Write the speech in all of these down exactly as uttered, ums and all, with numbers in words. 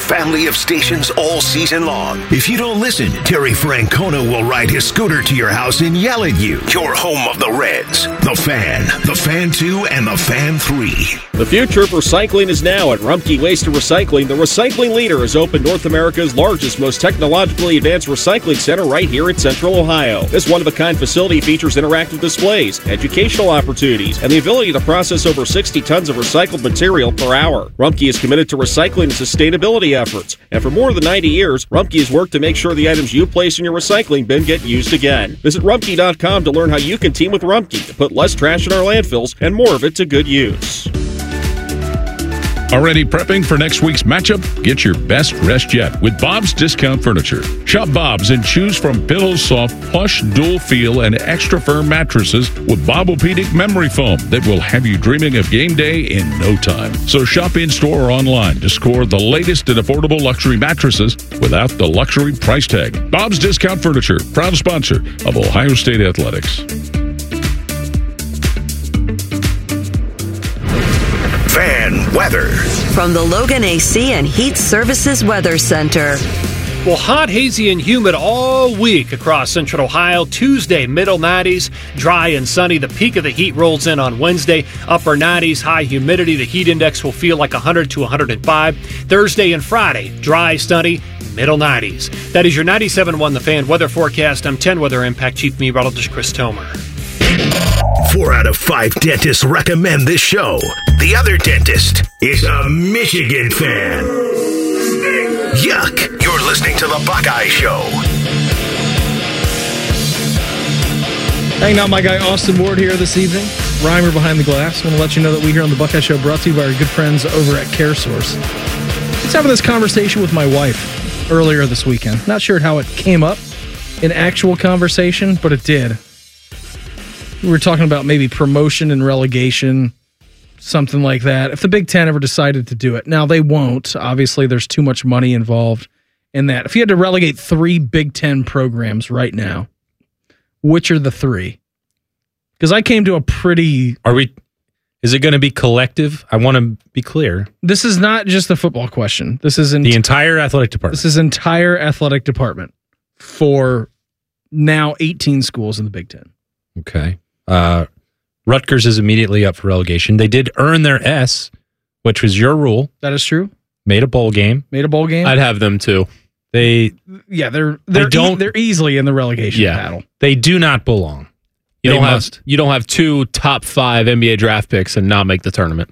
family of stations all season long. If you don't listen, Terry Francona will ride his scooter to your house and yell at you. Your home of the Reds. The Fan, The Fan two, and The Fan three. The future of recycling is now at Rumpke Waste and Recycling. The recycling leader has opened North America's largest, most technologically advanced recycling center right here in Central Ohio. This one-of-a-kind facility features interactive displays, educational opportunities, and the ability to process over sixty tons of recycled material per hour. Rumpke is committed to recycling and sustainability efforts, and for more than ninety years, Rumpke has worked to make sure the items you place in your recycling bin get used again. Visit rumpke dot com to learn how you can team with Rumpke to put less trash in our landfills and more of it to good use. Already prepping for next week's matchup? Get your best rest yet with Bob's Discount Furniture. Shop Bob's and choose from Pillows Soft, plush, dual feel, and extra firm mattresses with Bobopedic memory foam that will have you dreaming of game day in no time. So shop in-store or online to score the latest and affordable luxury mattresses without the luxury price tag. Bob's Discount Furniture, proud sponsor of Ohio State Athletics. Fan weather. From the Logan A C and Heat Services Weather Center. Well, hot, hazy, and humid all week across central Ohio. Tuesday, middle nineties, dry and sunny. The peak of the heat rolls in on Wednesday. Upper nineties, high humidity. The heat index will feel like one hundred to one hundred five. Thursday and Friday, dry, sunny, middle nineties. That is your ninety-seven point one The Fan weather forecast. I'm ten Weather Impact Chief Meteorologist Chris Tomer. Four out of five dentists recommend this show. The other dentist is a Michigan fan. Yuck! You're listening to The Buckeye Show. Hanging out, my guy Austin Ward here this evening. Reimer behind the glass. I want to let you know that we here on The Buckeye Show brought to you by our good friends over at CareSource. I was having this conversation with my wife earlier this weekend. Not sure how it came up in actual conversation, but it did. We were talking about maybe promotion and relegation, something like that. If the Big Ten ever decided to do it. Now, they won't. Obviously, there's too much money involved in that. If you had to relegate three Big Ten programs right now, which are the three? Because I came to a pretty... Are we... Is it going to be collective? I want to be clear. This is not just a football question. This is... Ent- the entire athletic department. This is entire athletic department for now eighteen schools in the Big Ten. Okay. Uh, Rutgers is immediately up for relegation. They did earn their S, which was your rule. That is true. Made a bowl game. Made a bowl game. I'd have them too. They, yeah, they're they're they don't, e- they're easily in the relegation yeah, battle. They do not belong. You they don't must. have you don't have two top five N B A draft picks and not make the tournament.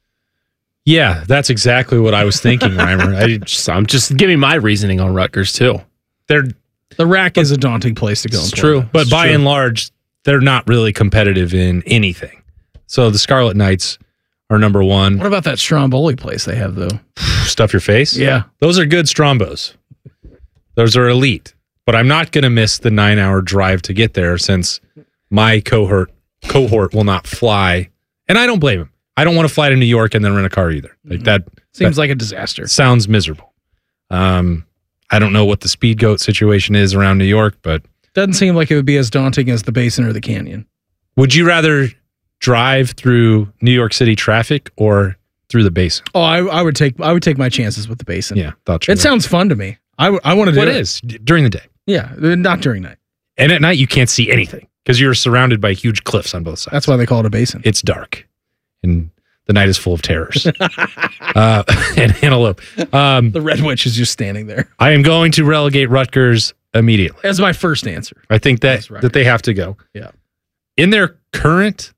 Yeah, that's exactly what I was thinking, Reimer. I just, I'm just giving my reasoning on Rutgers too. They're the rack is a daunting place to go. It's true, but it's by true. and large, they're not really competitive in anything. So the Scarlet Knights are number one. What about that Stromboli place they have, though? Stuff your face? Yeah. Those are good Strombos. Those are elite. But I'm not going to miss the nine-hour drive to get there since my cohort cohort will not fly. And I don't blame him. I don't want to fly to New York and then rent a car either. Like that Seems that like a disaster. Sounds miserable. Um, I don't know what the speed goat situation is around New York, but... Doesn't seem like it would be as daunting as the Basin or the Canyon. Would you rather drive through New York City traffic or through the Basin? Oh, I, I would take I would take my chances with the Basin. Yeah, thought you It would. sounds fun to me. I, w- I want to do well, it. it is during the day. Yeah, not during night. And at night you can't see anything because you're surrounded by huge cliffs on both sides. That's why they call it a basin. It's dark, and the night is full of terrors uh, and antelope. Um, the Red Witch is just standing there. I am going to relegate Rutgers immediately. That's my first answer. I think that that they have to go. Yeah. In their current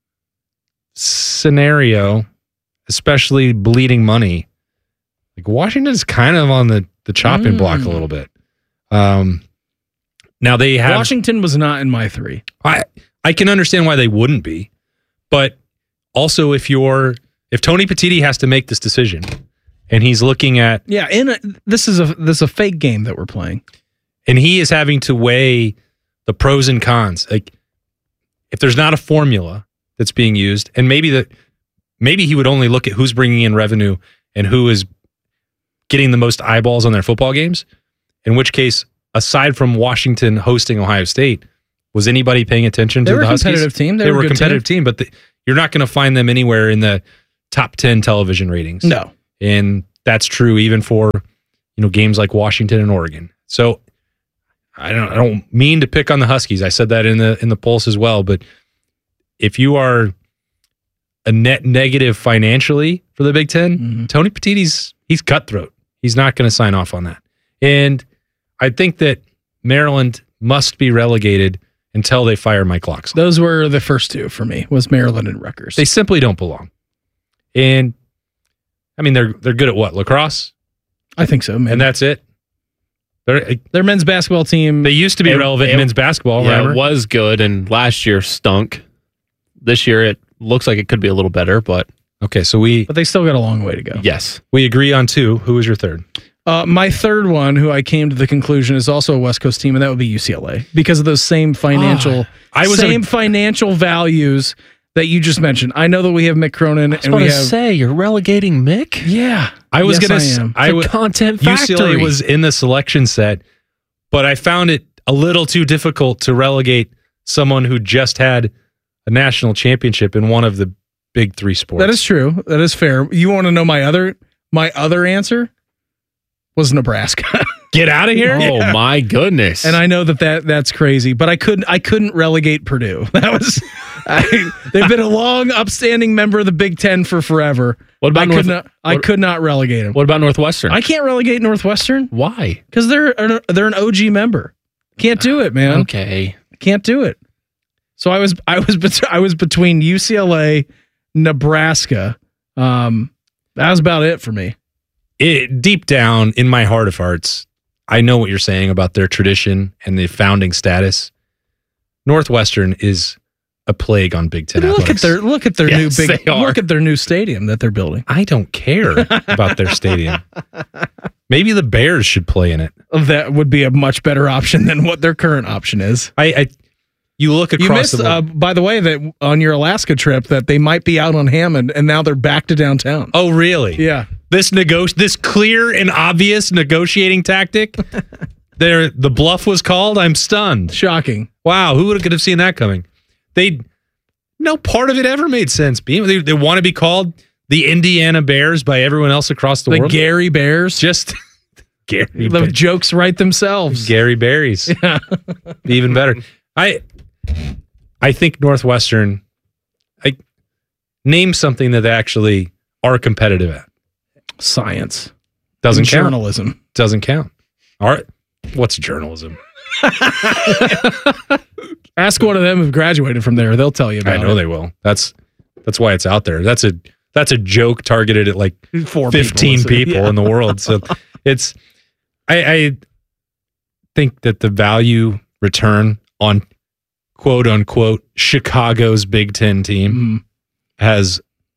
scenario, especially bleeding money, like Washington's kind of on the, the chopping mm. block a little bit. Um, now they have Washington was not in my three. I I can understand why they wouldn't be, but also if you're if Tony Petitti has to make this decision and he's looking at yeah, in a, this is a this is a fake game that we're playing. And he is having to weigh the pros and cons. Like, if there's not a formula that's being used, and maybe that maybe he would only look at who's bringing in revenue and who is getting the most eyeballs on their football games. In which case, aside from Washington hosting Ohio State, was anybody paying attention they to the Huskies? Huskies? They were a competitive team. They, they were were a good competitive team, team, but the, you're not going to find them anywhere in the top ten television ratings. No. And that's true even for, you know, games like Washington and Oregon. So I don't I don't mean to pick on the Huskies. I said that in the in the Pulse as well, but if you are a net negative financially for the Big Ten, mm-hmm. Tony Petitti's he's cutthroat. He's not going to sign off on that. And I think that Maryland must be relegated until they fire Mike Locksley. Those were the first two for me, was Maryland and Rutgers. They simply don't belong. And I mean, they're they're good at what? Lacrosse? I think so, man. And that's it. They're, Their men's basketball team. They used to be it, relevant it, in men's basketball. Yeah, remember? It was good, and last year stunk. This year it looks like it could be a little better, but okay. So we, but they still got a long way to go. Yes, we agree on two. Who was your third? Uh, my third one, who I came to the conclusion is also a West Coast team, and that would be U C L A because of those same financial, oh, I was same a, financial values that you just mentioned. I know that we have Mick Cronin, I was and we to have say you're relegating Mick. Yeah, I was yes, gonna. I am. I w- content U C L A factory. was in the selection set, but I found it a little too difficult to relegate someone who just had a national championship in one of the big three sports. That is true. That is fair. You want to know my other my other answer? Was Nebraska. Get out of here! Oh yeah. my goodness! And I know that, that that's crazy, but I couldn't I couldn't relegate Purdue. That was I, they've been a long, upstanding member of the Big Ten for forever. What about I North, could not I what, could not relegate them. What about Northwestern? I can't relegate Northwestern. Why? Because they're an, they're an O G member. Can't do it, man. Okay, can't do it. So I was I was bet- I was between U C L A, Nebraska. Um, that was about it for me. It, deep down in my heart of hearts, I know what you're saying about their tradition and the founding status. Northwestern is a plague on Big Ten But look athletics. at their look at their Yes, new big they are. look at their new stadium that they're building. I don't care about their stadium. Maybe the Bears should play in it. That would be a much better option than what their current option is. I, I you look across You missed, the uh, by the way, that on your Alaska trip that they might be out on Hammond, and now they're back to downtown. Oh, really? Yeah. This nego- this clear and obvious negotiating tactic. There, the bluff was called. I'm stunned. Shocking. Wow, who would have seen that coming? They no part of it ever made sense. Being they, they want to be called the Indiana Bears by everyone else across the, The world. Gary Bears. Just Gary. The Ba- jokes write themselves. Gary Berries. Yeah. Even better. I I think Northwestern. I name something that they actually are competitive at. Science. Doesn't And count. journalism. Doesn't count. All right. What's journalism? Ask one of them who graduated from there. They'll tell you about I know it. they will. That's that's why it's out there. That's a that's a joke targeted at like Four fifteen people, people, yeah. in the world. So it's I, I think that the value return on quote unquote Chicago's Big Ten team Mm. has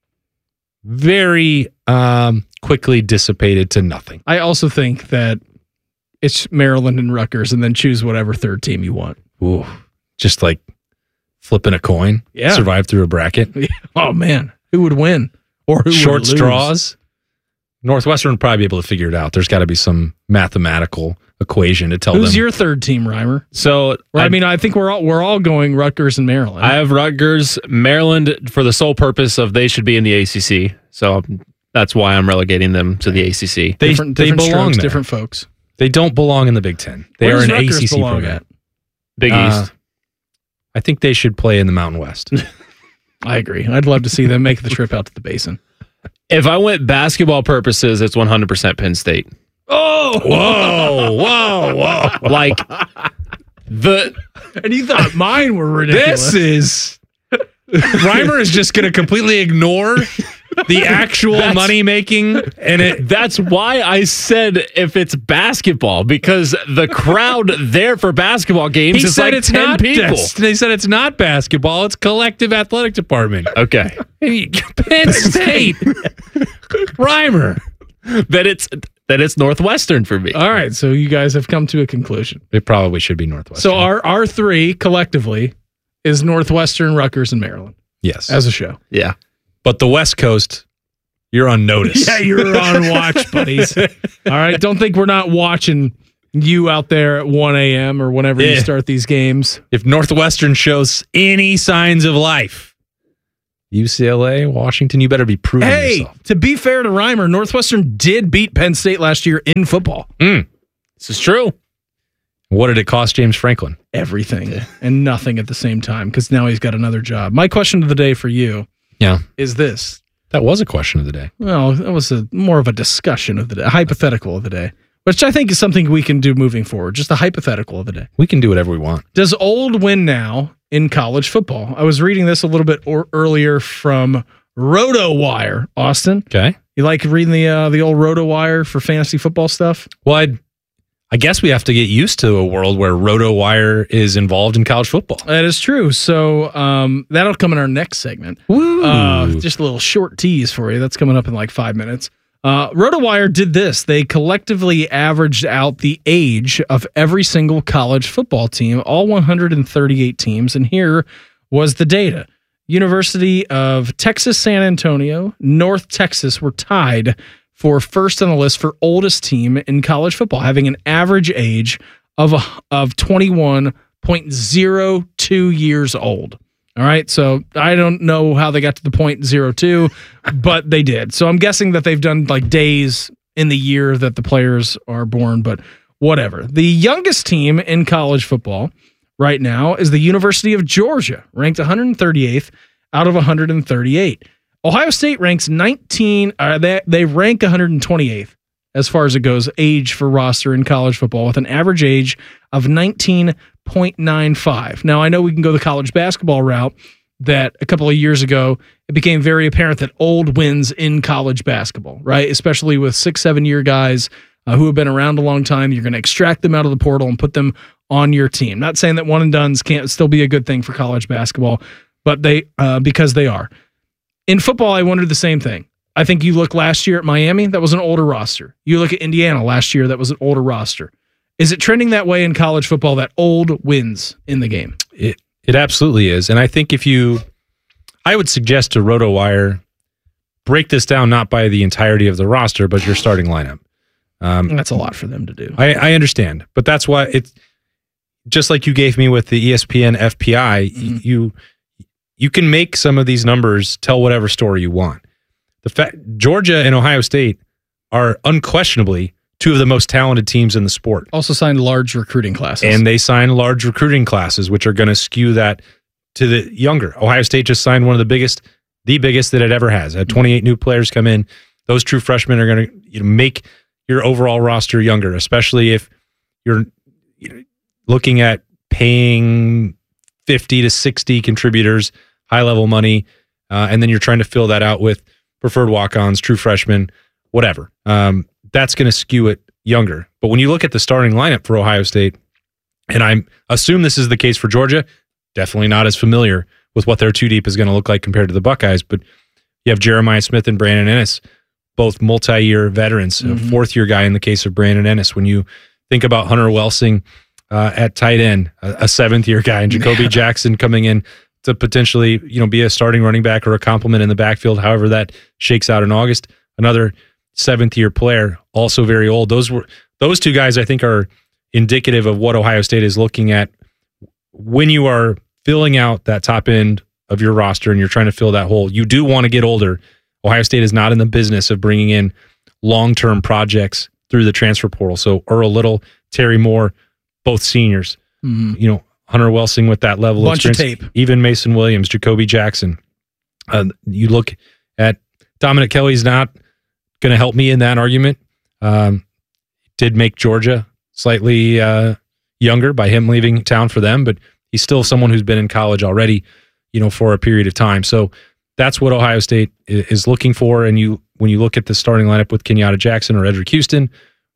very um, quickly dissipated to nothing. I also think that it's Maryland and Rutgers, and then choose whatever third team you want. Ooh, just like flipping a coin. Yeah. Survive through a bracket. Oh man, who would win or who Short would lose? straws. Northwestern would probably be able to figure it out. There's got to be some mathematical equation to tell Who's them. your third team, Reimer? So Or, I mean, I think we're all we're all going Rutgers and Maryland. I have Rutgers, Maryland for the sole purpose of they should be in the A C C. So that's why I'm relegating them to the A C C. They, different they different belong strokes, there. different folks. They don't belong in the Big Ten. They Where are does an Rutgers A C C belong program. at? Big Uh, East. I think they should play in the Mountain West. I agree. I'd love to see them make the trip out to the Basin. If I went basketball purposes, it's one hundred percent Penn State. Oh, Whoa, whoa, whoa. Like the and you thought mine were ridiculous. This is Reimer is just going to completely ignore the actual That's- money making, and it. That's why I said if it's basketball, because the crowd there for basketball games He is said like it's ten not. people. bas- They said it's not basketball. It's collective athletic department. Okay, Penn State, Reimer. that it's that it's Northwestern for me. All right, so you guys have come to a conclusion. It probably should be Northwestern. So our our three collectively is Northwestern, Rutgers, and Maryland yes, as a show. Yeah, but the West Coast, you're on notice. Yeah, you're on watch, buddies. All right, don't think we're not watching you out there at one a.m. or whenever you Yeah. start these games. If Northwestern shows any signs of life, U C L A, Washington, you better be proving Hey, yourself. to be fair to Reimer, Northwestern did beat Penn State last year in football. Mm. This is true. What did it cost James Franklin? Everything and nothing at the same time because now he's got another job. My question of the day for you Yeah. is this. That was a question of the day. Well, that was a, more of a discussion of the day, a hypothetical of the day, which I think is something we can do moving forward, just a hypothetical of the day. We can do whatever we want. Does old win now in college football? I was reading this a little bit or, earlier from RotoWire, Austin. Okay. You like reading the uh, the old RotoWire for fantasy football stuff? Well, I'd, I guess we have to get used to a world where RotoWire is involved in college football. That is true. So um, that'll come in our next segment. Woo. Uh, just a little short tease for you. That's coming up in like five minutes. Uh, RotoWire did this. They collectively averaged out the age of every single college football team, all one hundred thirty-eight teams. And here was the data. University of Texas San Antonio, North Texas were tied for first on the list for oldest team in college football, having an average age of a, of twenty-one point oh two years old. All right, so I don't know how they got to the point zero two, but they did. So I'm guessing that they've done like days in the year that the players are born, but whatever. The youngest team in college football right now is the University of Georgia, ranked one hundred thirty-eighth out of one hundred thirty-eight. Ohio State ranks nineteen. Uh, they they rank one hundred twenty-eighth as far as it goes age for roster in college football, with an average age of nineteen point nine five. Now I know we can go the college basketball route. That a couple of years ago, it became very apparent that old wins in college basketball, right? Especially with six, seven year guys uh, who have been around a long time. You're going to extract them out of the portal and put them on your team. Not saying that one and dones can't still be a good thing for college basketball, but they uh, because they are. In football, I wondered the same thing. I think you look last year at Miami, that was an older roster. You look at Indiana last year, that was an older roster. Is it trending that way in college football, that old wins in the game? It it absolutely is. And I think if you, I would suggest to RotoWire, break this down not by the entirety of the roster, but your starting lineup. Um, That's a lot for them to do. I, I understand, but that's why it's just like you gave me with the E S P N F P I. Mm-hmm. You you can make some of these numbers tell whatever story you want. The fact Georgia and Ohio State are unquestionably two of the most talented teams in the sport. Also signed large recruiting classes, and they signed large recruiting classes, which are going to skew that to the younger. Ohio State just signed one of the biggest, the biggest that it ever has. Had twenty-eight new players come in. Those true freshmen are going to you know, make your overall roster younger, especially if you're you know, looking at paying fifty to sixty contributors, high level money, uh, and then you're trying to fill that out with preferred walk-ons, true freshmen, whatever. Um, that's going to skew it younger. But when you look at the starting lineup for Ohio State, and I assume this is the case for Georgia, definitely not as familiar with what their two deep is going to look like compared to the Buckeyes, but you have Jeremiah Smith and Brandon Ennis, both multi-year veterans, mm-hmm. a fourth-year guy in the case of Brandon Ennis. When you think about Hunter Welsing uh, at tight end, a, a seventh-year guy, and Jacoby Jackson coming in to potentially you know, be a starting running back or a complement in the backfield, however that shakes out in August, another seventh-year player, also very old. Those were those two guys I think are indicative of what Ohio State is looking at when you are filling out that top end of your roster and you're trying to fill that hole. You do want to get older. Ohio State is not in the business of bringing in long-term projects through the transfer portal. So Earl Little, Terry Moore, both seniors. Mm-hmm. You know, Hunter Welsing with that level Bunch of experience. Of tape. Even Mason Williams, Jacoby Jackson. Uh, you look at Dominic Kelly's not going to help me in that argument. Um, did make Georgia slightly uh, younger by him leaving town for them, but he's still someone who's been in college already, you know, for a period of time. So that's what Ohio State is looking for. And you, when you look at the starting lineup with Kenyatta Jackson or Edric Houston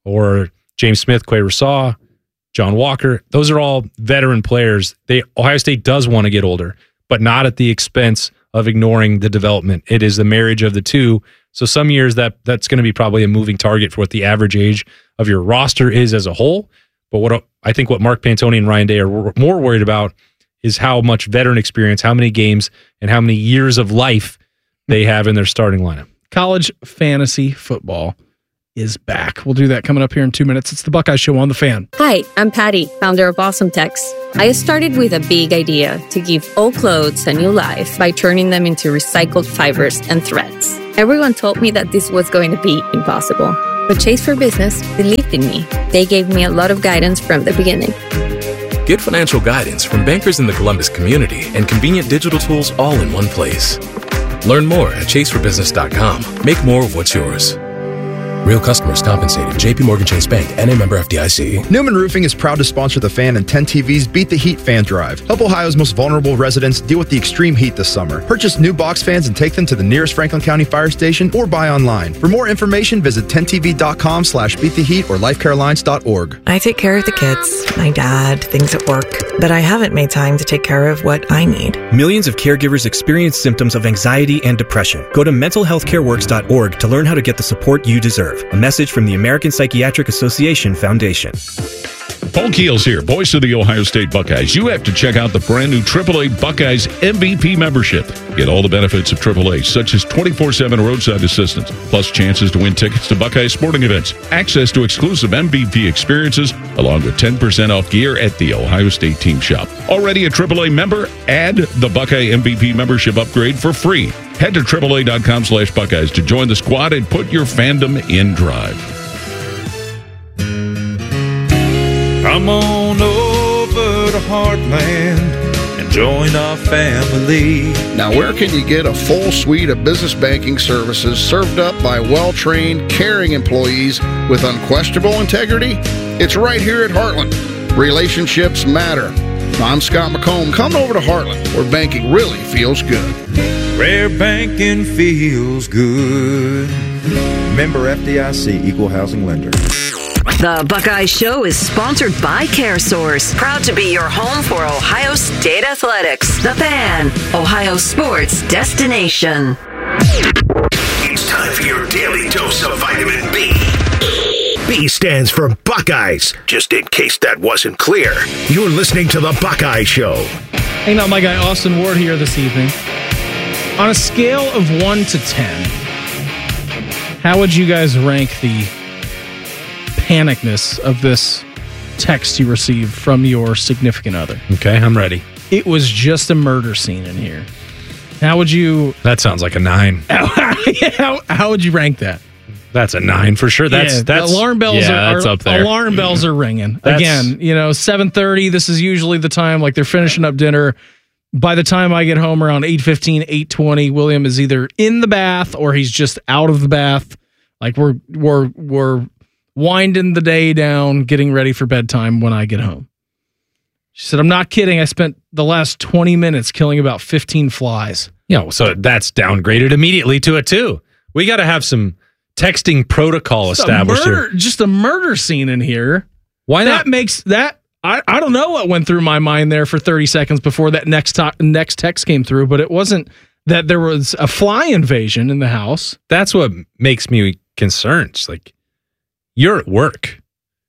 or James Smith, Quay Rasaw, John Walker, those are all veteran players. They Ohio State does want to get older, but not at the expense of ignoring the development. It is the marriage of the two. So some years that that's going to be probably a moving target for what the average age of your roster is as a whole. But what I think what Mark Pantoni and Ryan Day are more worried about is how much veteran experience, how many games, and how many years of life they have in their starting lineup. College fantasy football is back. We'll do that coming up here in two minutes. It's the Buckeye Show on The Fan. Hi, I'm Patty, founder of Awesome Tex. I started with a big idea to give old clothes a new life by turning them into recycled fibers and threads. Everyone told me that this was going to be impossible. But Chase for Business believed in me. They gave me a lot of guidance from the beginning. Get financial guidance from bankers in the Columbus community and convenient digital tools all in one place. Learn more at chase for business dot com. Make more of what's yours. Real customers compensated. J P Morgan Chase Bank, N A member F D I C. Newman Roofing is proud to sponsor The Fan and ten T V's Beat the Heat Fan Drive. Help Ohio's most vulnerable residents deal with the extreme heat this summer. Purchase new box fans and take them to the nearest Franklin County Fire Station or buy online. For more information, visit ten T V dot com slash beat the heat or life care alliance dot org. I take care of the kids, my dad, things at work, but I haven't made time to take care of what I need. Millions of caregivers experience symptoms of anxiety and depression. Go to mental health care works dot org to learn how to get the support you deserve. A message from the American Psychiatric Association Foundation. Paul Keels here, voice of the Ohio State Buckeyes. You have to check out the brand new triple A Buckeyes M V P membership. Get all the benefits of triple A, such as twenty-four seven roadside assistance, plus chances to win tickets to Buckeyes sporting events, access to exclusive M V P experiences, along with ten percent off gear at the Ohio State team shop. Already a triple A member? Add the Buckeye M V P membership upgrade for free. Head to triple A dot com slash Buckeyes to join the squad and put your fandom in drive. Come on over to Heartland and join our family. Now, where can you get a full suite of business banking services served up by well-trained, caring employees with unquestionable integrity? It's right here at Heartland. Relationships matter. I'm Scott McComb. Come over to Heartland, where banking really feels good. Where banking feels good. Member F D I C, Equal Housing Lender. The Buckeye Show is sponsored by CareSource, proud to be your home for Ohio State athletics. The Fan, Ohio sports destination. It's time for your daily dose of vitamin B. B stands for Buckeyes, just in case that wasn't clear. You're listening to The Buckeye Show. Hanging out with my guy Austin Ward here this evening. On a scale of one to ten, how would you guys rank the panicness of this text you received from your significant other? Okay, I'm ready. It was just a murder scene in here. How would you... That sounds like a nine. how, how would you rank that? That's a nine for sure. That's yeah, that's the alarm bells yeah, are, that's are up there. Alarm bells are ringing. That's, Again, you know, seven thirty, this is usually the time, like they're finishing up dinner. By the time I get home around eight fifteen, eight twenty, William is either in the bath or he's just out of the bath. Like we're we're we're winding the day down, getting ready for bedtime when I get home. She said, I'm not kidding. I spent the last twenty minutes killing about fifteen flies. Yeah, you know, so that's downgraded immediately to a two. We got to have some texting protocol Just established a murder, here. Just a murder scene in here. Why not? That makes that, I, I don't know what went through my mind there for thirty seconds before that next to, next text came through, but it wasn't that there was a fly invasion in the house. That's what makes me concerned. It's like, you're at work.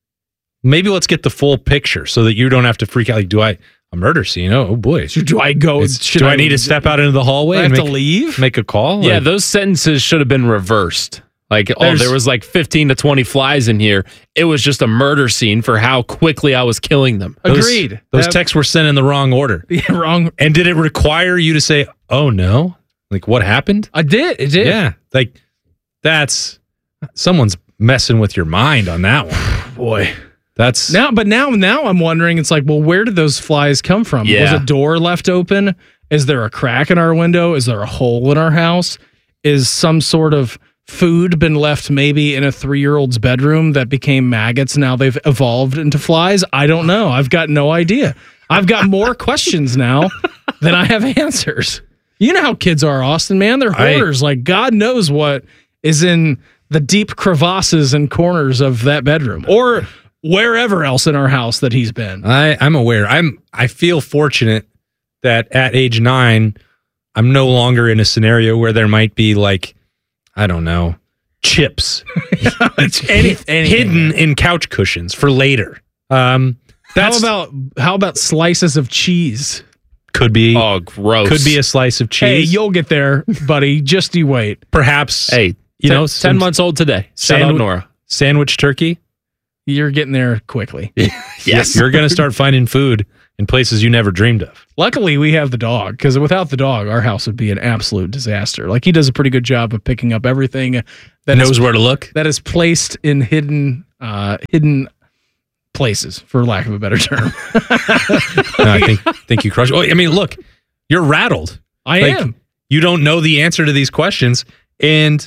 Maybe let's get the full picture so that you don't have to freak out. Like, do I, a murder scene? Oh, boy. So do I go? Do I, I need to step out into the hallway I and have make, to leave? make a call? Yeah, like, those sentences should have been reversed. Like, oh, there was like fifteen to twenty flies in here. It was just a murder scene for how quickly I was killing them. Agreed. Those, those That, texts were sent in the wrong order. Yeah, wrong. And did it require you to say, oh, no? Like, what happened? I did. It did. Yeah. Like, that's, someone's messing with your mind on that one. Boy. That's now, but now, now I'm wondering, it's like, well, where did those flies come from? Yeah. Was a door left open? Is there a crack in our window? Is there a hole in our house? Is some sort of food been left maybe in a three-year-old's bedroom that became maggots? Now they've evolved into flies? I don't know. I've got no idea. I've got more questions now than I have answers. You know how kids are, Austin, man. They're hoarders. I, like, God knows what is in the deep crevasses and corners of that bedroom or wherever else in our house that he's been. I, I'm aware. I'm I feel fortunate that at age nine, I'm no longer in a scenario where there might be, like, I don't know, chips it's any, hidden in couch cushions for later. Um, that's, how about how about slices of cheese? Could be. Oh, gross. Could be a slice of cheese. Hey, you'll get there, buddy. Just you wait. Perhaps. Hey, you ten, know, ten months old today. Shout out Nora. sandwich turkey, you're getting there quickly. Yes. You're going to start finding food in places you never dreamed of. Luckily, we have the dog, because without the dog, our house would be an absolute disaster. Like, he does a pretty good job of picking up everything that Knows is, where to look. that is placed in hidden uh, hidden places, for lack of a better term. No, I think think you crushed. Oh, I mean, look, you're rattled. I Like, am. You don't know the answer to these questions, and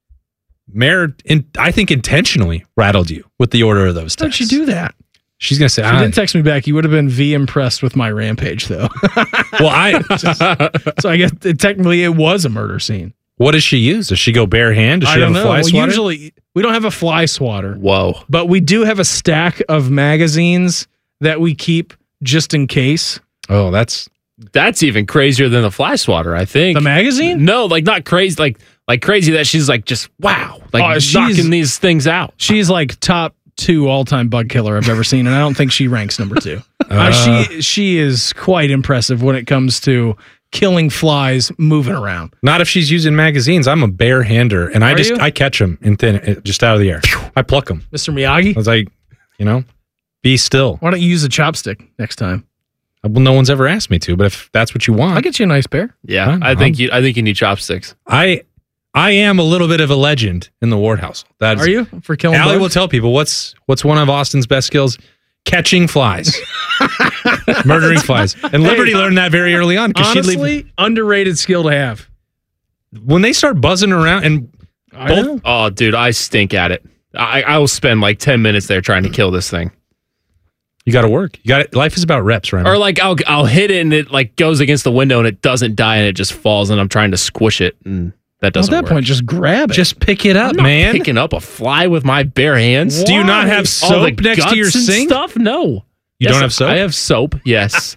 Mare, in, I think, intentionally rattled you with the order of those How'd texts. she do that? She's going to say, She I, didn't text me back. You would have been V impressed with my rampage, though. well, I. So I guess it, technically it was a murder scene. What does she use? Does she go bare hand? Does she I don't have a know. fly Well, swatter? usually we don't have a fly swatter, Whoa. but we do have a stack of magazines that we keep just in case. Oh, that's That's even crazier than the fly swatter, I think. The magazine? No, like not crazy, like like crazy that she's like just wow, like Oh, she's- knocking these things out. She's like top two all time bug killer I've ever seen, and I don't think she ranks number two. Uh, Uh. she she is quite impressive when it comes to killing flies moving around. not if she's using magazines. I'm a bare hander, and I Are just you? I catch them in thin, just out of the air. I pluck them. Mister Miyagi, I was like, you know, be still. why don't you use a chopstick next time? Well, no one's ever asked me to, but if that's what you want, I'll get you a nice pair. Yeah, Huh? I think you I think you need chopsticks. I I am a little bit of a legend in the Ward household. That's, Are you for killing Allie bugs? will tell people what's what's one of Austin's best skills: catching flies, murdering flies. And Liberty Hey, learned that very early on because she'd leave Honestly, underrated skill to have. when they start buzzing around. And I both know. Oh, dude, I stink at it. I, I will spend like ten minutes there trying to kill this thing. you got to work. You got life is about reps, right? Or like I'll I'll hit it and it like goes against the window and it doesn't die and it just falls and I'm trying to squish it and that Well, doesn't at that work. point, just grab it. Just pick it up, I'm not man. picking up a fly with my bare hands. Do you not Why? have All the soap next to your guts and sink? Stuff? No. You Yes, don't have soap? I have soap. Yes.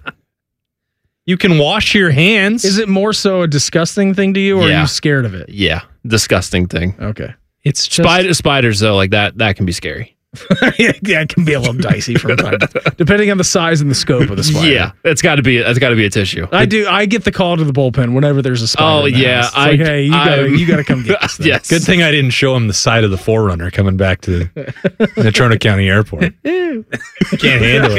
You can wash your hands. Is it more so a disgusting thing to you, or are Yeah. you scared of it? Yeah. Disgusting thing. Okay. It's just Spider, spiders though, like that that can be scary. yeah, it can be a little dicey from time to time, depending on the size and the scope of the spider. Yeah. It's gotta be it's gotta be a tissue. I do. I get the call to the bullpen whenever there's a spider. Oh, in the yeah, house. It's I- like, hey, you gotta, I'm- you gotta come get this thing. Yes. good thing I didn't show him the side of the Forerunner coming back to Natrona County Airport. Can't handle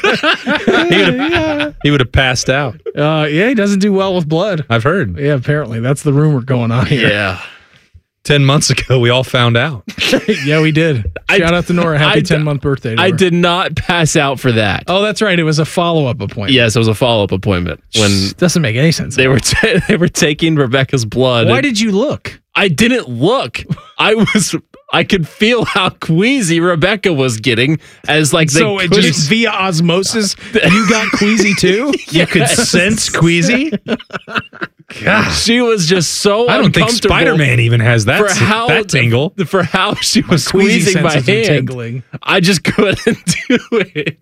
it. he, would have, he would have passed out. Uh, yeah, he doesn't do well with blood. I've heard. Yeah, apparently that's the rumor going on here. Yeah. Ten months ago, we all found out. yeah, we did. I- Shout out to Nora. Happy I d- ten month birthday. To I her. did not pass out for that. Oh, that's right. It was a follow up appointment. Yes, it was a follow up appointment when Doesn't make any sense. they were t- they were taking Rebecca's blood. Why did you look? I didn't look. I was I could feel how queasy Rebecca was getting as like they So it couldn't- just via osmosis, you got queasy too. You could Yes. sense queasy. Gosh, she was just so I don't think uncomfortable Spider Man even has that for how that tingle. for how she was Queasy squeezing my senses are hand. tingling. I just couldn't do it.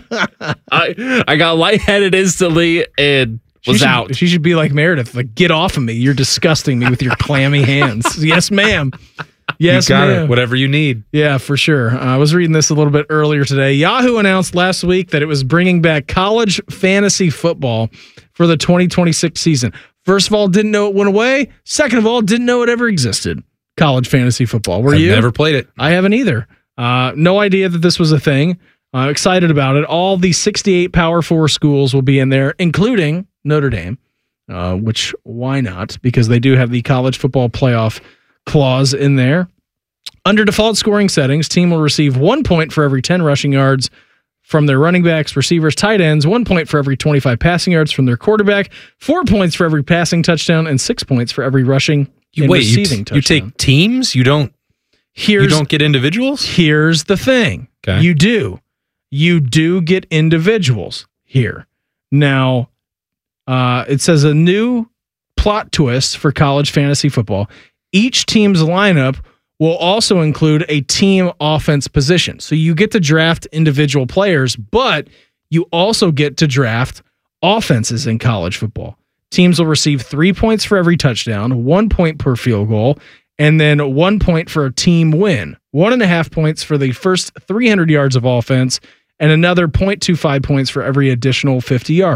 I I got lightheaded instantly and was she should, out. She should be like Meredith. Like, get off of me. You're disgusting me with your clammy hands. Yes, ma'am. Yes, you got ma'am. it. Whatever you need. Yeah, for sure. Uh, I was reading this a little bit earlier today. Yahoo announced last week that it was bringing back college fantasy football for the twenty twenty-six season. First of all, didn't know it went away. Second of all, didn't know it ever existed. College fantasy football. Were I've you? never played it. I haven't either. Uh, no idea that this was a thing. Uh, excited about it. All the sixty-eight Power Four schools will be in there, including Notre Dame, uh, which why not? Because they do have the college football playoff clause in there. Under default scoring settings, team will receive one point for every ten rushing yards from their running backs, receivers, tight ends, one point for every twenty-five passing yards from their quarterback, four points for every passing touchdown, and six points for every rushing You and wait. You, receiving t- you touchdown. take teams. You don't. Here's, you don't get individuals. Here's the thing. Okay. You do. You do get individuals here. Now, uh, it says a new plot twist for college fantasy football. Each team's lineup will also include a team offense position. So you get to draft individual players, but you also get to draft offenses in college football. Teams will receive three points for every touchdown, one point per field goal, and then one point for a team win, one and a half points for the first three hundred yards of offense, and another zero point two five points for every additional fifty yards.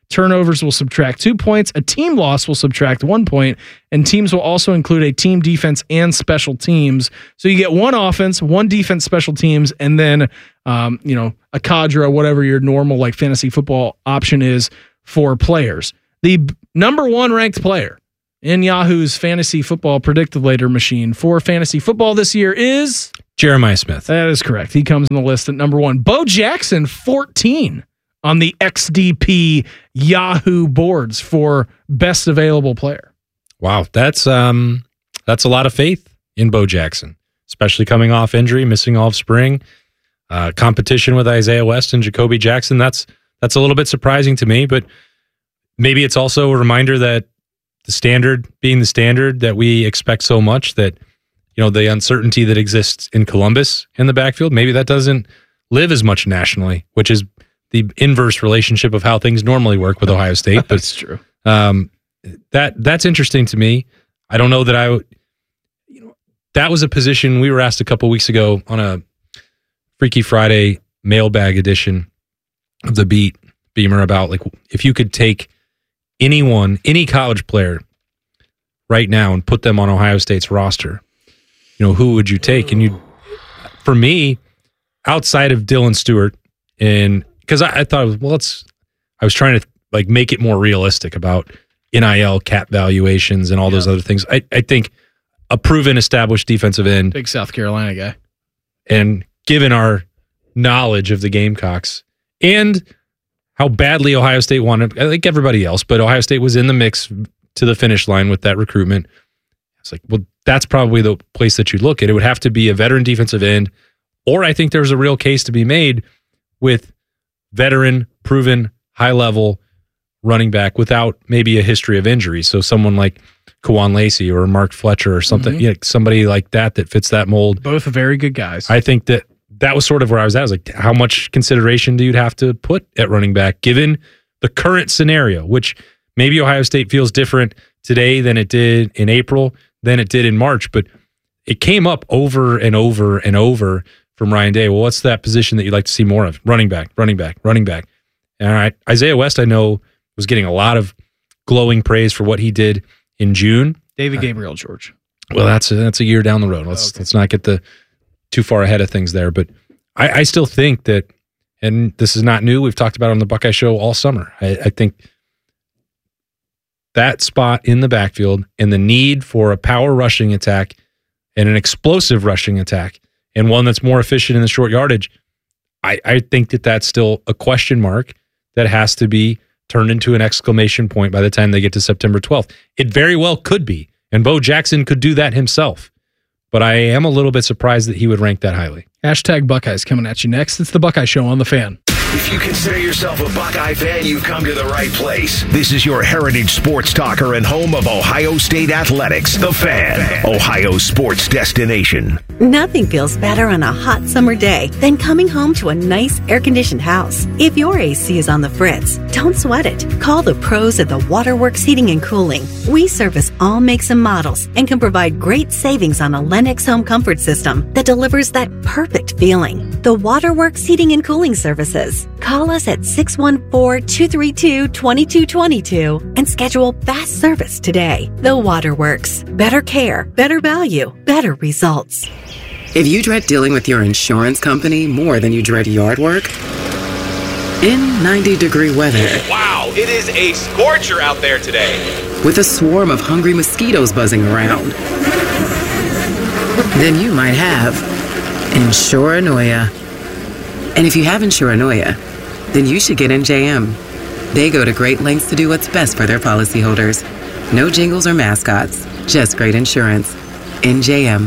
Turnovers will subtract two points. A team loss will subtract one point. And teams will also include a team defense and special teams. So you get one offense, one defense, special teams, and then, um, you know, a cadre or whatever your normal like fantasy football option is for players. The b- number one ranked player in Yahoo's fantasy football predictivator machine for fantasy football this year is Jeremiah Smith. That is correct. He comes on the list at number one. Bo Jackson, fourteen on the X D P Yahoo boards for best available player. Wow, that's um, that's a lot of faith in Bo Jackson, especially coming off injury, missing all of spring, uh, competition with Isaiah West and Jacoby Jackson. That's that's a little bit surprising to me, but maybe it's also a reminder that the standard being the standard that we expect so much, that, you know, the uncertainty that exists in Columbus in the backfield, maybe that doesn't live as much nationally, which is the inverse relationship of how things normally work with Ohio State. But That's true. Um, that that's interesting to me. I don't know that I would, you know, that was a position we were asked a couple weeks ago on a Freaky Friday mailbag edition of the Beat, Beamer, about like if you could take anyone, any college player right now and put them on Ohio State's roster, you know, who would you take? And you, for me, outside of Dylan Stewart, and because I, I thought, well, it's, I was trying to like make it more realistic about N I L cap valuations and all yeah. those other things. I, I think a proven, established defensive end, big South Carolina guy, and given our knowledge of the Gamecocks and how badly Ohio State wanted, I think everybody else, but Ohio State was in the mix to the finish line with that recruitment. It's like, well, that's probably the place that you look at. It would have to be a veteran defensive end, or I think there's a real case to be made with veteran, proven, high-level running back without maybe a history of injury. So someone like Kawan Lacey or Mark Fletcher or something, mm-hmm. yeah, somebody like that that fits that mold. Both very good guys. I think that that was sort of where I was at. I was like, how much consideration do you have to put at running back given the current scenario, which maybe Ohio State feels different today than it did in April, than it did in March, but it came up over and over and over from Ryan Day. Well, what's that position that you'd like to see more of? Running back, running back, running back. All right. Isaiah West, I know, was getting a lot of glowing praise for what he did in June. David Gabriel George. Well, that's a, that's a year down the road. Let's okay. let's not get the too far ahead of things there. But I, I still think that, and this is not new, we've talked about it on the Buckeye Show all summer. I, I think that spot in the backfield and the need for a power rushing attack and an explosive rushing attack and one that's more efficient in the short yardage, I, I think that that's still a question mark that has to be turned into an exclamation point by the time they get to September twelfth. It very well could be, and Bo Jackson could do that himself. But I am a little bit surprised that he would rank that highly. Hashtag Buckeyes coming at you next. It's the Buckeye Show on The Fan. If you consider yourself a Buckeye fan, you've come to the right place. This is your heritage sports talker and home of Ohio State athletics, The Fan, Ohio sports destination. Nothing feels better on a hot summer day than coming home to a nice air-conditioned house. If your A C is on the fritz, don't sweat it. Call the pros at the Waterworks Heating and Cooling. We service all makes and models and can provide great savings on a Lennox home comfort system that delivers that perfect feeling. The Waterworks Heating and Cooling Services. Call us at six one four, two three two, two two two two and schedule fast service today. The Waterworks. Better care, better value, better results. If you dread dealing with your insurance company more than you dread yard work, in ninety degree weather. Wow, it is a scorcher out there today. With a swarm of hungry mosquitoes buzzing around, then you might have Insuranoia. And if you have Insuranoia, then you should get N J M. They go to great lengths to do what's best for their policyholders. No jingles or mascots, just great insurance. N J M.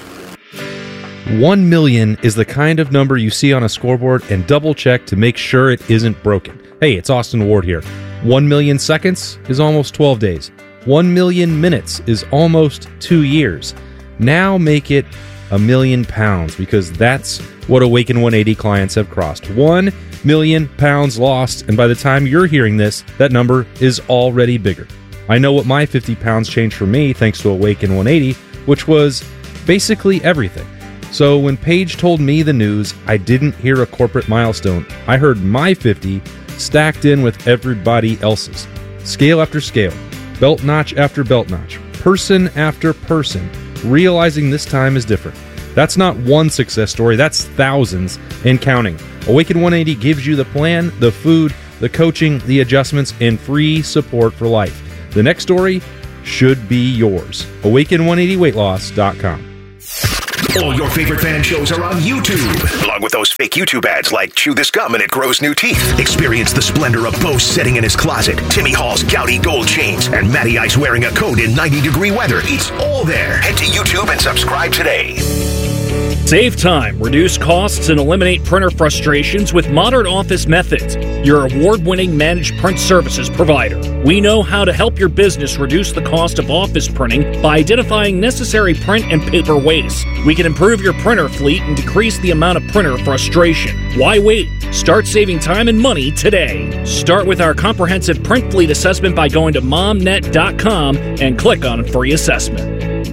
One million is the kind of number you see on a scoreboard and double check to make sure it isn't broken. Hey, it's Austin Ward here. One million seconds is almost twelve days. One million minutes is almost two years. Now make it a million pounds, because that's what Awaken one eighty clients have crossed. One million pounds lost, and by the time you're hearing this, that number is already bigger. I know what my fifty pounds changed for me thanks to Awaken one eighty, which was basically everything. So when Paige told me the news, I didn't hear a corporate milestone. I heard my fifty stacked in with everybody else's. Scale after scale, belt notch after belt notch, person after person, realizing this time is different. That's not one success story, that's thousands and counting. Awaken one eighty gives you the plan, the food, the coaching, the adjustments, and free support for life. The next story should be yours. awaken one eighty weight loss dot com. All your favorite fan shows are on YouTube, along with those fake YouTube ads like Chew This Gum and It Grows New Teeth. Experience the splendor of Bo sitting in his closet, Timmy Hall's gouty gold chains, and Matty Ice wearing a coat in ninety degree weather. It's all there. Head to YouTube and subscribe today. Save time, reduce costs, and eliminate printer frustrations with Modern Office Methods, your award-winning managed print services provider. We know how to help your business reduce the cost of office printing by identifying necessary print and paper waste. We can improve your printer fleet and decrease the amount of printer frustration. Why wait? Start saving time and money today. Start with our comprehensive print fleet assessment by going to momnet dot com and click on Free Assessment.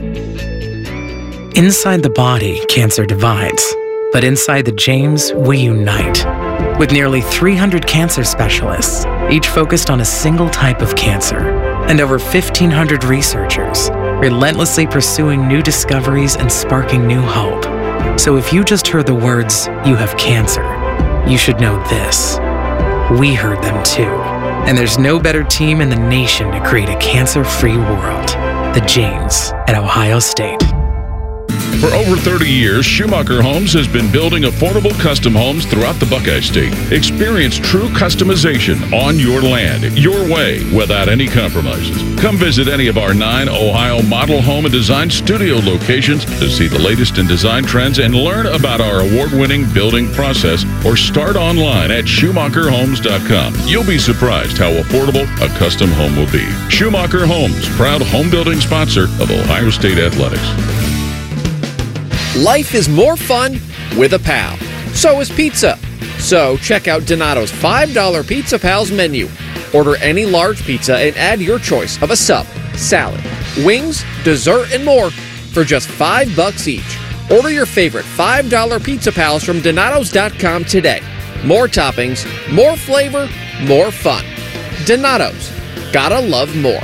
Inside the body, cancer divides. But inside the James, we unite. With nearly three hundred cancer specialists, each focused on a single type of cancer, and over fifteen hundred researchers, relentlessly pursuing new discoveries and sparking new hope. So if you just heard the words, "you have cancer," you should know this. We heard them too. And there's no better team in the nation to create a cancer-free world. The James at Ohio State. For over thirty years, Schumacher Homes has been building affordable custom homes throughout the Buckeye State. Experience true customization on your land, your way, without any compromises. Come visit any of our nine Ohio model home and design studio locations to see the latest in design trends and learn about our award-winning building process, or start online at schumacher homes dot com. You'll be surprised how affordable a custom home will be. Schumacher Homes, proud home building sponsor of Ohio State Athletics. Life is more fun with a pal. So is pizza. So check out Donato's five dollar Pizza Pals menu. Order any large pizza and add your choice of a sub, salad, wings, dessert, and more for just five bucks each. Order your favorite five dollar Pizza Pals from donatos dot com today. More toppings, more flavor, more fun. Donato's. Gotta love more.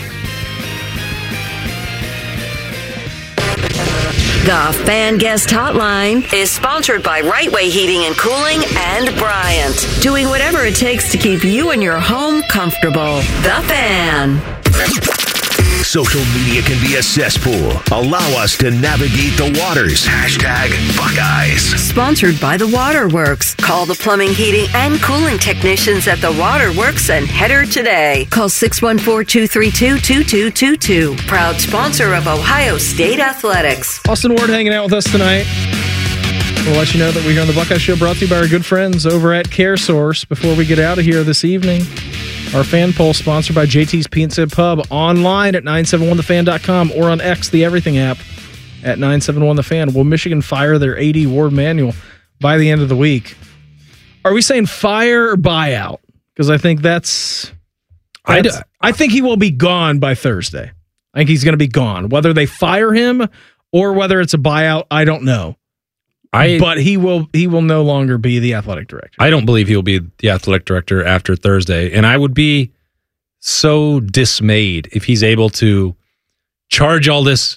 The Fan Guest Hotline is sponsored by Right Way Heating and Cooling and Bryant, doing whatever it takes to keep you and your home comfortable. The Fan. Social media can be a cesspool. Allow us to navigate the waters. Hashtag Buckeyes. Sponsored by The Waterworks. Call the plumbing, heating, and cooling technicians at The Waterworks and header today. Call six one four, two three two, two two two two. Proud sponsor of Ohio State Athletics. Austin Ward hanging out with us tonight. We'll let you know that we're here on the Buckeye Show, brought to you by our good friends over at CareSource. Before we get out of here this evening, our fan poll sponsored by J T's Pizza Pub, online at nine seven one the fan dot com or on X, the Everything app, at nine seven one the fan. Will Michigan fire their A D Ward Manuel by the end of the week? Are we saying fire or buyout? Because I think that's, that's I, I think he will be gone by Thursday. I think he's going to be gone. Whether they fire him or whether it's a buyout, I don't know. I, but he will he will no longer be the athletic director. I don't believe he'll be the athletic director after Thursday. And I would be so dismayed if he's able to charge all this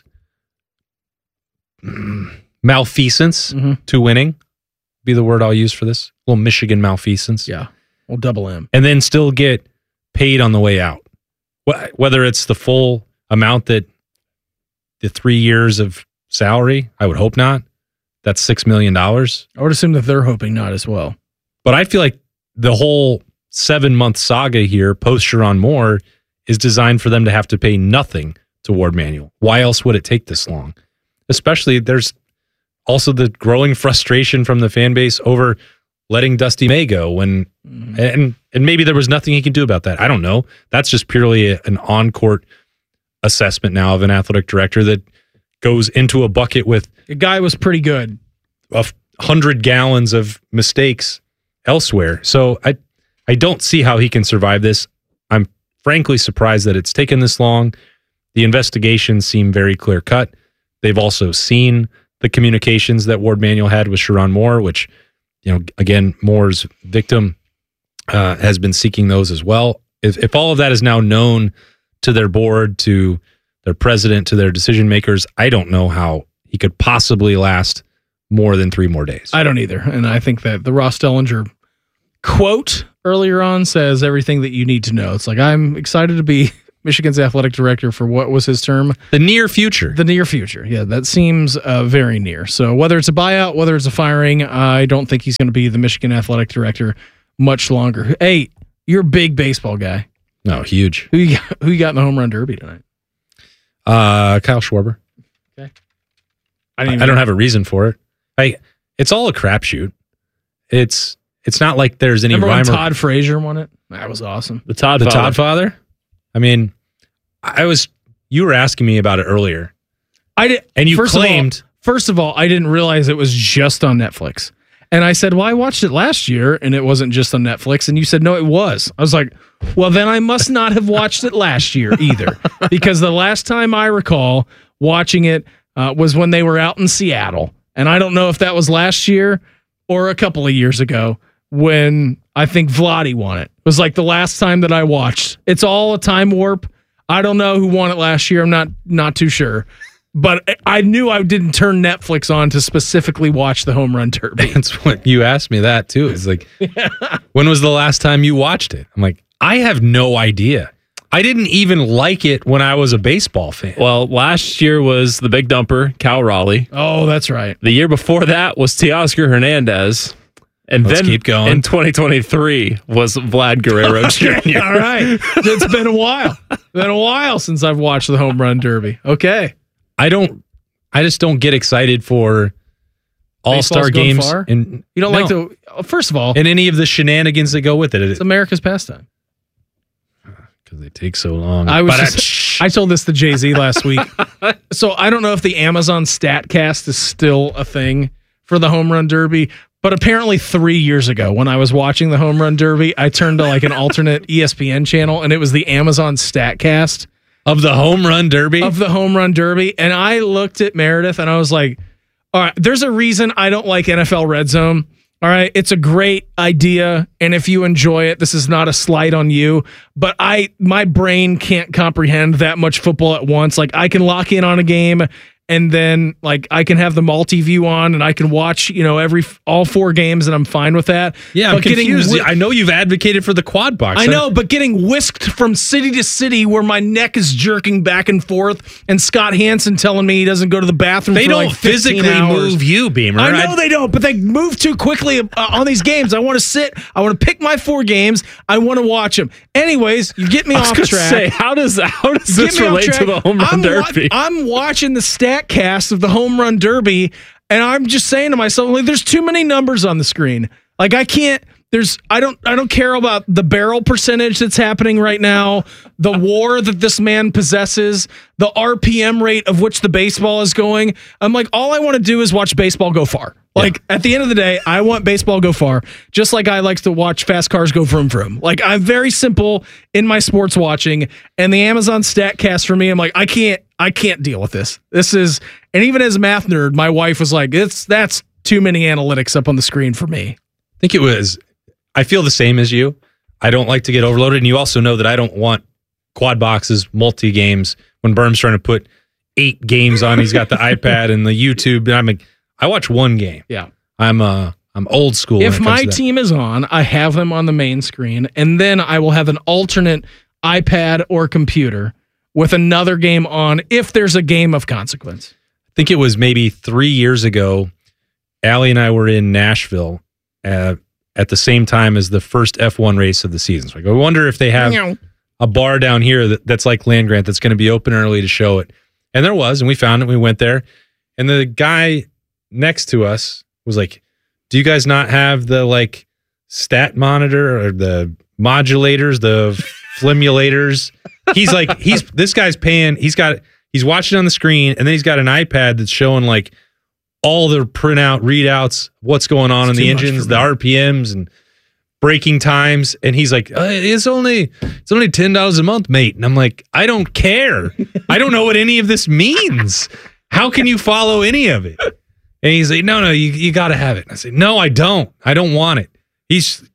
malfeasance mm-hmm. to winning, be the word I'll use for this. A little Michigan malfeasance. Yeah, we'll double M. And then still get paid on the way out. Whether it's the full amount that the three years of salary, I would hope not. That's six million dollars. I would assume that they're hoping not as well. But I feel like the whole seven-month saga here, post-Sherrone Moore, is designed for them to have to pay nothing to Ward Manuel. Why else would it take this long? Especially, there's also the growing frustration from the fan base over letting Dusty May go. When, mm. and, and maybe there was nothing he can do about that. I don't know. That's just purely a, an on-court assessment now of an athletic director that goes into a bucket with the guy was pretty good, a hundred gallons of mistakes elsewhere. So I, I don't see how he can survive this. I'm frankly surprised that it's taken this long. The investigations seem very clear cut. They've also seen the communications that Ward Manuel had with Sherrone Moore, which, you know, again, Moore's victim uh, has been seeking those as well. If, if all of that is now known to their board, to their president, to their decision makers, I don't know how he could possibly last more than three more days. I don't either. And I think that the Ross Dellinger quote earlier on says everything that you need to know. It's like, I'm excited to be Michigan's athletic director for what was his term? The near future. The near future. Yeah, that seems uh, very near. So whether it's a buyout, whether it's a firing, I don't think he's going to be the Michigan athletic director much longer. Hey, you're a big baseball guy. No, huge. Who you got, who you got in the home run derby tonight? Uh, Kyle Schwarber. Okay. I, I don't have a reason for it. I, it's all a crapshoot. It's it's not like there's any Remember when rhyme or- Todd Frazier won it? That was awesome. The Todd the Father. Todd Father. I mean, I was you were asking me about it earlier. I did, and you first claimed. Of all, first of all, I didn't realize it was just on Netflix. And I said, well, I watched it last year and it wasn't just on Netflix. And you said, no, it was. I was like, well, then I must not have watched it last year either. Because the last time I recall watching it uh, was when they were out in Seattle. And I don't know if that was last year or a couple of years ago when I think Vladdy won it. It was like the last time that I watched. It's all a time warp. I don't know who won it last year. I'm not not too sure. But I knew I didn't turn Netflix on to specifically watch the home run derby. That's what you asked me that too. It's like, yeah. When was the last time you watched it? I'm like, I have no idea. I didn't even like it when I was a baseball fan. Well, last year was the big dumper, Cal Raleigh. Oh, that's right. The year before that was Teoscar Hernandez. And Let's then keep going. in twenty twenty-three was Vlad Guerrero Junior All right. It's been a while. Been a while since I've watched the home run derby. Okay. I don't. I just don't get excited for all-star games. Far? And you don't no. like the. First of all, and any of the shenanigans that go with it. It's America's pastime. Because they take so long. I was. Just, I told this to Jay-Z last week. So I don't know if the Amazon Statcast is still a thing for the home run derby. But apparently three years ago, when I was watching the home run derby, I turned to like an alternate E S P N channel, and it was the Amazon Statcast of the home run derby. Of the home run derby, and I looked at Meredith, and I was like, "All right, there's a reason I don't like N F L Red Zone. All right, it's a great idea, and if you enjoy it, this is not a slight on you. But I, my brain can't comprehend that much football at once. Like I can lock in on a game." And then, like, I can have the multi-view on, and I can watch, you know, every all four games, and I'm fine with that. Yeah, but I'm confused. Getting, I know you've advocated for the quad box. I know, but getting whisked from city to city where my neck is jerking back and forth, and Scott Hansen telling me he doesn't go to the bathroom they for don't like fifteen physically hours. move you, Beamer. I know I'd, they don't, but they move too quickly uh, on these games. I want to sit. I want to pick my four games. I want to watch them. Anyways, you get me I was off gonna track. Say, how does how does this relate to the home run I'm derby? Wa- I'm watching the Statcast of the home run derby, and I'm just saying to myself, like, there's too many numbers on the screen. Like I can't. There's I don't I don't care about the barrel percentage that's happening right now, the war that this man possesses, the R P M rate of which the baseball is going. I'm like, all I want to do is watch baseball go far. Like yeah. At the end of the day, I want baseball go far, just like I like to watch fast cars go vroom vroom. Like I'm very simple in my sports watching, and the Amazon Statcast for me, I'm like, I can't I can't deal with this. This is, and even as a math nerd, my wife was like, it's that's too many analytics up on the screen for me. I think it was. I feel the same as you. I don't like to get overloaded, and you also know that I don't want quad boxes, multi games. When Berm's trying to put eight games on, he's got the iPad and the YouTube, and I'm like, I watch one game. Yeah, I'm uh I'm old school. If my team is on, I have them on the main screen, and then I will have an alternate iPad or computer with another game on if there's a game of consequence. I think it was maybe three years ago. Allie and I were in Nashville uh, at the same time as the first F one race of the season. So I go, I wonder if they have Meow. a bar down here that, that's like Land Grant that's going to be open early to show it. And there was, and we found it. We went there, and the guy next to us was like, do you guys not have the like stat monitor or the modulators, the flimulators? He's like, he's this guy's paying, he's got, he's watching on the screen, and then he's got an iPad that's showing like all the printout readouts, what's going on it's in the engines, the R P Ms and braking times. And he's like, uh, it's only, it's only ten dollars a month, mate. And I'm like, I don't care. I don't know what any of this means. How can you follow any of it? And he's like, no, no, you, you got to have it. And I say, no, I don't. I don't want it. He's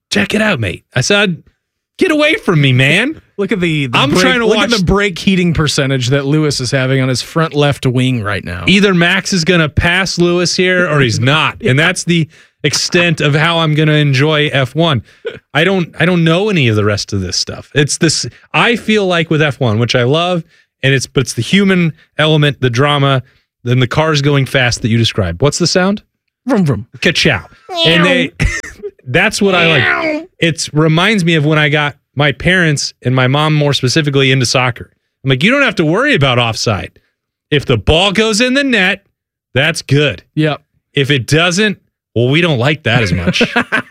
check it out, mate. I said, get away from me, man. Look at the, the I'm brake, trying to look watch at the brake heating percentage that Lewis is having on his front left wing right now. Either Max is going to pass Lewis here or he's not. And that's the extent of how I'm going to enjoy F one. I don't I don't know any of the rest of this stuff. It's this I feel like with F one, which I love, and it's but it's the human element, the drama, then the cars going fast that you described. What's the sound? Vroom vroom. Ka-chow. And they that's what I like. It reminds me of when I got my parents and my mom more specifically into soccer. I'm like, you don't have to worry about offside. If the ball goes in the net, that's good. Yep. If it doesn't, well, we don't like that as much.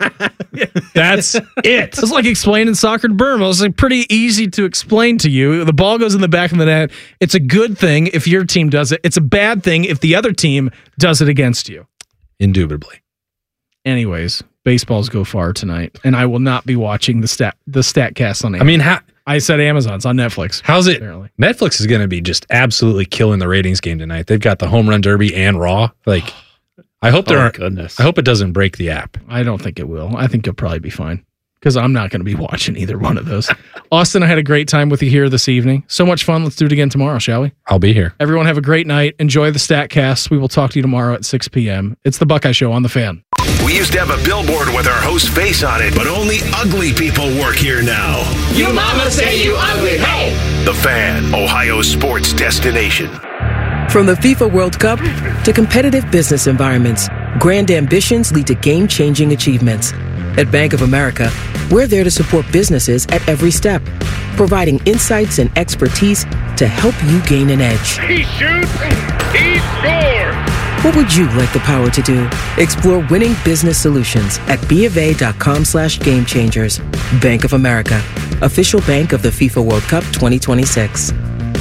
That's it. It's like explaining soccer to Burma. It's like pretty easy to explain to you. The ball goes in the back of the net. It's a good thing if your team does it. It's a bad thing if the other team does it against you. Indubitably. Anyways, baseballs go far tonight, and I will not be watching the stat the StatCast on Amazon. I mean, how, I said Amazon's on Netflix. How's it? Apparently. Netflix is going to be just absolutely killing the ratings game tonight. They've got the Home Run Derby and Raw. Like, I hope there. Oh, are, goodness. I hope it doesn't break the app. I don't think it will. I think you'll probably be fine because I'm not going to be watching either one of those. Austin, I had a great time with you here this evening. So much fun. Let's do it again tomorrow, shall we? I'll be here. Everyone have a great night. Enjoy the StatCast. We will talk to you tomorrow at six p.m. It's the Buckeye Show on The Fan. We used to have a billboard with our host's face on it, but only ugly people work here now. You mama say you ugly, hey! The Fan, Ohio's sports destination. From the FIFA World Cup to competitive business environments, grand ambitions lead to game-changing achievements. At Bank of America, we're there to support businesses at every step, providing insights and expertise to help you gain an edge. He shoots, he scores! What would you like the power to do? Explore winning business solutions at BofA.com slash game changers. Bank of America, official bank of the FIFA World Cup twenty twenty-six.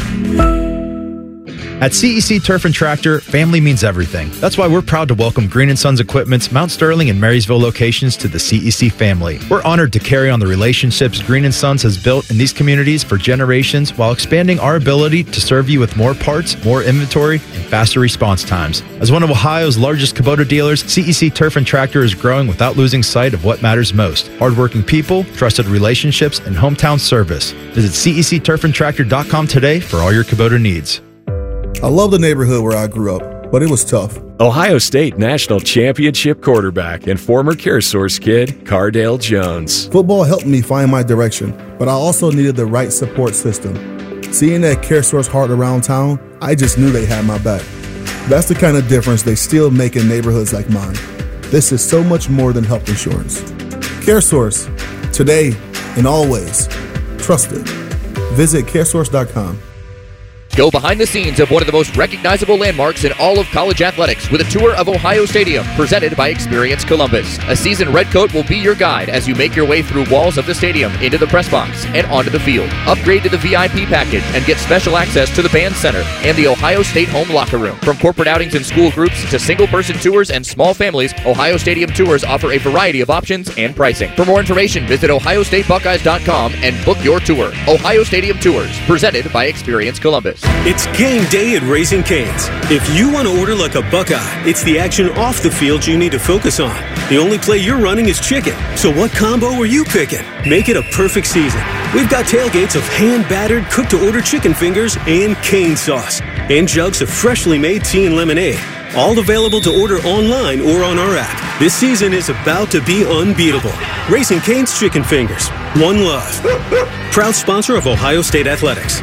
At C E C Turf and Tractor, family means everything. That's why we're proud to welcome Green and Sons Equipment's Mount Sterling and Marysville locations to the C E C family. We're honored to carry on the relationships Green and Sons has built in these communities for generations while expanding our ability to serve you with more parts, more inventory, and faster response times. As one of Ohio's largest Kubota dealers, C E C Turf and Tractor is growing without losing sight of what matters most: hardworking people, trusted relationships, and hometown service. Visit C E C turf and tractor dot com today for all your Kubota needs. I love the neighborhood where I grew up, but it was tough. Ohio State National Championship quarterback and former CareSource kid, Cardale Jones. Football helped me find my direction, but I also needed the right support system. Seeing that CareSource heart around town, I just knew they had my back. That's the kind of difference they still make in neighborhoods like mine. This is so much more than health insurance. CareSource, today and always. Trusted. Visit caresource dot com. Go behind the scenes of one of the most recognizable landmarks in all of college athletics with a tour of Ohio Stadium presented by Experience Columbus. A seasoned redcoat will be your guide as you make your way through walls of the stadium, into the press box, and onto the field. Upgrade to the V I P package and get special access to the band center and the Ohio State home locker room. From corporate outings and school groups to single-person tours and small families, Ohio Stadium tours offer a variety of options and pricing. For more information, visit ohio state buckeyes dot com and book your tour. Ohio Stadium Tours, presented by Experience Columbus. It's game day at Raising Cane's. If you want to order like a Buckeye, it's the action off the field you need to focus on. The only play you're running is chicken. So what combo are you picking? Make it a perfect season. We've got tailgates of hand-battered, cooked-to-order chicken fingers and cane sauce. And jugs of freshly made tea and lemonade. All available to order online or on our app. This season is about to be unbeatable. Raising Cane's Chicken Fingers. One love. Proud sponsor of Ohio State Athletics.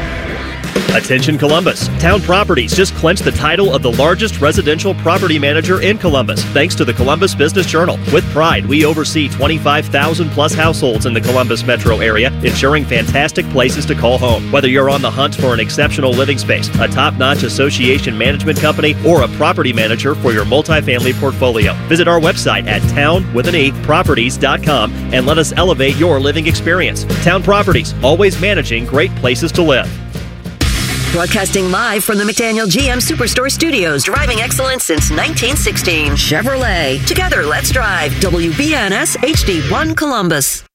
Attention Columbus. Town Properties just clinched the title of the largest residential property manager in Columbus, thanks to the Columbus Business Journal. With pride, we oversee twenty-five thousand plus households in the Columbus metro area, ensuring fantastic places to call home. Whether you're on the hunt for an exceptional living space, a top-notch association management company, or a property manager for your multifamily portfolio, visit our website at town with an e properties dot com and let us elevate your living experience. Town Properties, always managing great places to live. Broadcasting live from the McDaniel G M Superstore Studios, driving excellence since nineteen sixteen. Chevrolet. Together, let's drive. W B N S H D one Columbus.